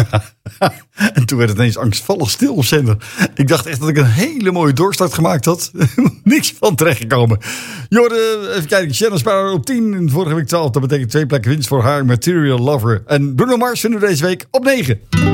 En toen werd het ineens angstvallig stil op zender. Ik dacht echt dat ik een hele mooie doorstart gemaakt had. Niks van terechtgekomen. Jorden, even kijken. Shannon Sparrow op 10. En vorige week 12. Dat betekent 2 plekken winst voor haar Material Lover. En Bruno Mars vinden we deze week op 9.